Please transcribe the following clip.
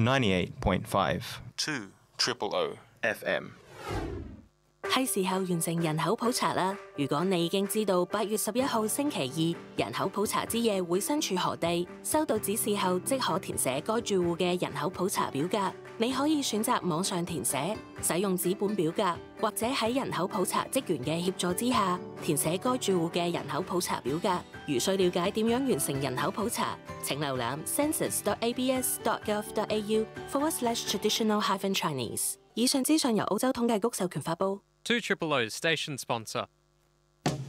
98.5 2 FM。 係時候完成人口普查啦！如果你已經知道8月11號星期二人口普查之夜會身處何地，收到指示後即可填寫該住戶嘅人口普查表格。你可以選擇網上填寫，使用紙本表格，或者喺人口普查職員嘅協助之下填寫該住戶嘅人口普查表格。如需了解點樣完成人口普查，請瀏覽 census.abs.gov.au/traditional-Chinese。以上資訊由澳洲統計局授權發布。 2 Triple O Station Sponsor.